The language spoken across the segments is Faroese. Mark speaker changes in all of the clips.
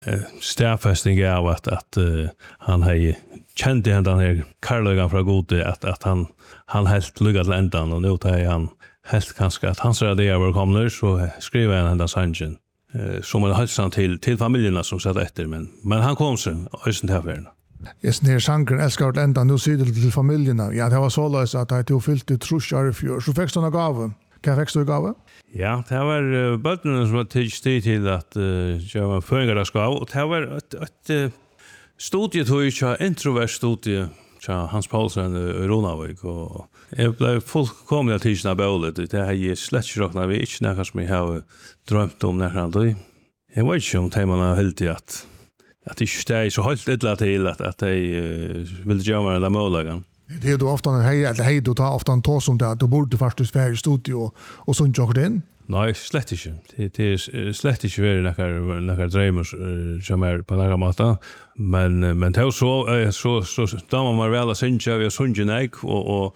Speaker 1: stafästning av att han har känt den här Karlögan från gode att han helt lyckat till ändan och nu tar han helt kanske att hans idéer var kommer så skriver han den där sangen som en hälsan till familjerna som satt efter men han kom sen östen här för.
Speaker 2: Just när sangen älskar till ändan nu sitter till familjerna. Ja, det var så löst att jag tog fyllt ut trusjar i fjör. Så fick du några gåvor. Kan fick du gåvor?
Speaker 1: Ja, det var bötterna som var till att göra föringardagsgav och det var ett studiet hur jag introvert studie Hans Paulsen i Ronavik och jag blev fullkomligen tidsna bålet. Det här är slättskrockna vi inte näka som jag har drömt om näka då. Jag vet inte om teman har helt att det inte är så helt illa till att de vill göra den där målagan.
Speaker 2: Det är då ofta hej du tar ofta en tås om det att du borde faktiskt vara i studio och sånt jag in.
Speaker 1: Nej, slett inte. Det är slett inte några drömmar som är på några måta. Men det är så damer man väl att synja vi har sunget näck och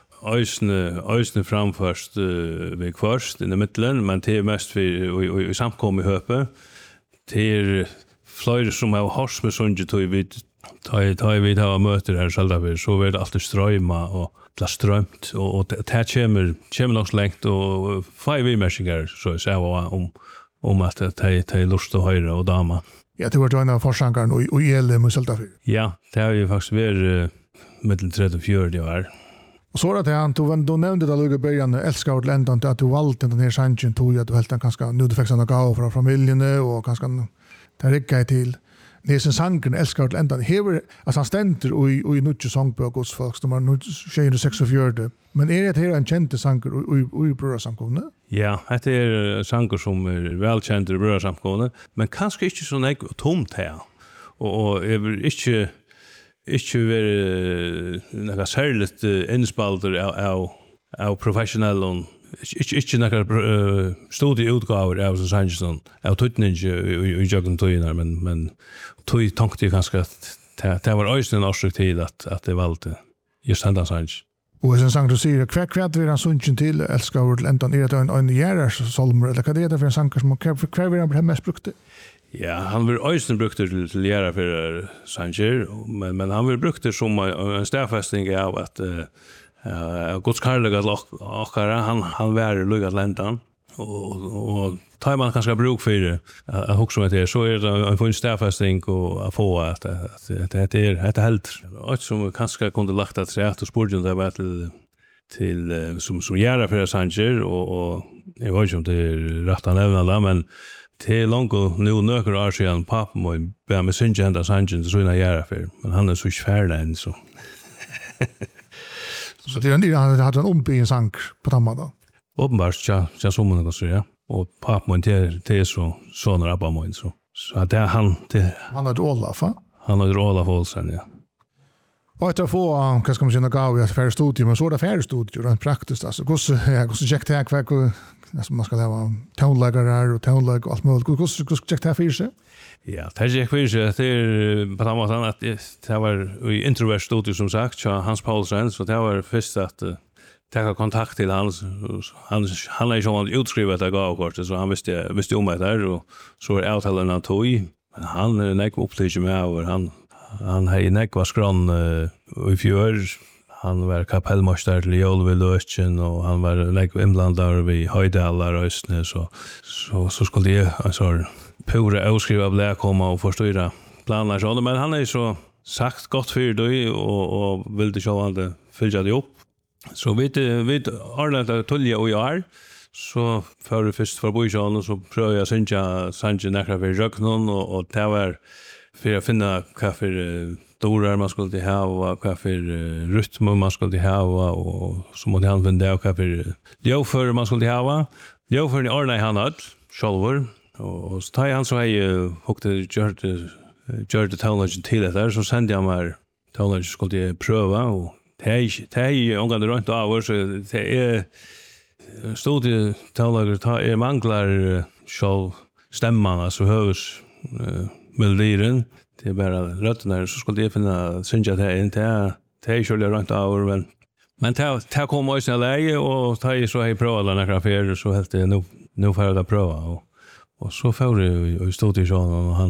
Speaker 1: ösne framförst vid först i mitten men det är mest vi i samkom i höpe. Det är flera som har hors med sunget vid tar vi har möter här själva så är det alltid strömma och strömt och det kommer nog längt och five immersingar så säga om att det är lust att höra och dama.
Speaker 2: Ja, det var då en av forskarna och el museltafyr.
Speaker 1: Ja, det har ju faktiskt varit mellan 34 år.
Speaker 2: Och så att han du nämnde det lugga början älskar att lända att du valde den här sanchen tog att du helt ganska nu du fick såna gåvor från familjen och ganska det räcker till. Det är sen sanken älskar att lända här alltså han ständer och i nutje sångbok hos folk som har nu 664. Men är det här en känd sanker och i brödsamkomne?
Speaker 1: Ja, det är sanker som är välkänd i brödsamkomne, men kanske inte så nek tomt här. Och är inte några särskilt inspalter av professionella inte några studieutgåvor av Sanderson av tutning i jaggen toinar men tog tänkte ganska att det var östen en orsak till att det valde just han Sanderson.
Speaker 2: Och sen sang du säger kvärt vill han sunchen till älskar till ändan är det en järas solmer eller vad det är för en sankar som kvärt vill han mest brukte. Ja,
Speaker 1: han vill östen brukte till jära för Sanderson men han vill brukte som en stafästning av att Guds kärlek han var lyckat ländan och tar man kanske bruk för det att huxa med det så är det en full stafästning och att få att det är helt och som kanske kunde lagt att säga att sporten där var till som göra för Sanchez och jag vet inte om det är rätt att nämna det men det är långt och nu några år sedan pappa och börja med synjända Sanchez så innan göra för men han är så färdig än så.
Speaker 2: Så det är en del han hade en ombygging sank på tamma då.
Speaker 1: Uppenbart ja som man kan säga. Och pappa det är så när pappa må så. Så att han
Speaker 2: har Olaf va?
Speaker 1: Han har Olaf Olsen ja.
Speaker 2: Och att få vad ska man säga gå i affär studio men så där affär studio rent praktiskt alltså. Hur check det här alltså man ska ha tonläggare och tonlägg och allt möjligt. Hur check det här för sig? Ja, det är det är på samma sätt att det var i introvert studio som sagt så Hans Paulsen så det var först att ta kontakt till han är ju utskrivet att gå så han visste om det där och så är avtalen att tog men han är näck upptäckt med och han har näck var skran i fjör han var kapellmästare till Jolvelöchen och han var näck inblandad i Höjdalar och Östne så skulle det alltså pura avskriva bli komma och förståra planer så men han är så sagt gott för dig och vill det själva fylla det upp så vet Arnold Tullia och jag så för först för bojan och så prövar jag synja näkra för jöknon och det var för att finna kaffe dorar man skulle ha och kaffe rytm man skulle ha och så måste han vända kaffe jo för man skulle ha jo för Arnold han hade själva och så tar han så här hukte gör det tonlagen till det där så sände jag mig tonlagen skulle jag pröva och det är omgående runt av så det är studie tonlager manglar själv stämman alltså hörs melodin det är bara rötterna så skulle jag finna synja det inte det är själv runt av men det kommer också läge och ta i så här pröva några affärer så helt det nu får jag pröva och så får det i studion och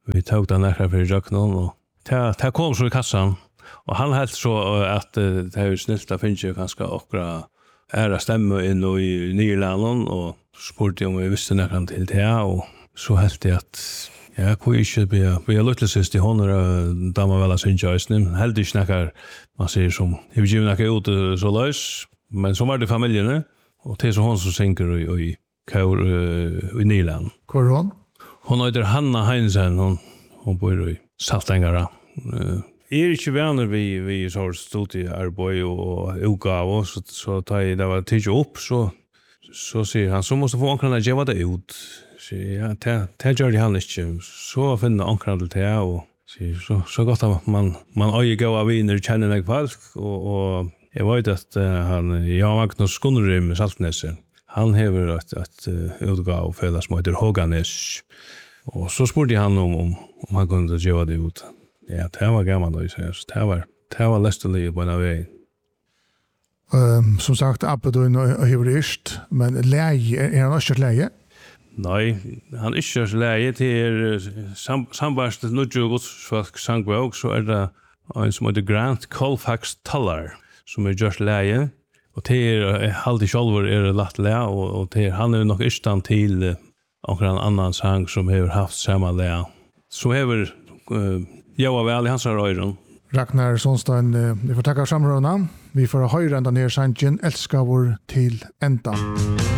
Speaker 1: vi tog den nära för Jöknon och ta kom så I kassan och han helt så att det är snällt finns ju ganska okra ära stämma in och I Nyland och spurte om vi visste näkan till det och så helt det att ja, kunne ikke be lytte sist I hånden damer vel av synkjøysene. Heldig snakker, man sier som, jeg vil ikke noe ut så løs, men så var det familjene, og til så hon som synker I Nyland.
Speaker 2: Hvor hon?
Speaker 1: Hon heter Hanna Heinsen, hon bor I Saltengara. Jeg ikke venner vi så studiearbeid og utgave, så da jeg var tidlig opp, så sier han, så måste få omkring at jeg var det ut. Så ja, det gjør de han ikke. Så finner omkring til det, og så godt at man øyer gå av viner, kjenner meg folk, og jeg vet at Jan Magnus Skunnerim I Saltneset, han hever et utgave for som heter Håganes. Og så spurte han om han kunne gjøre det ut. Ja, det var gammel da, det var lestelig på en av veien.
Speaker 2: Som sagt, Abedun og Hivrist, men leie, han også leie?
Speaker 1: Nei, han ikke leie til sambarst nødvendig godsfolk sangbøk, så det en som heter Grant Colfax Tullar, som just leie, og til halvdig sjolver det lagt leie, og til han nok ikke stand til akkurat en annan sang som har haft samma leie. Så har Joa vel I hans røyren.
Speaker 2: Ragnar Sonstein, vi får takka samrådene. Vi får høyre enda ned sangen, elskar vår til enda.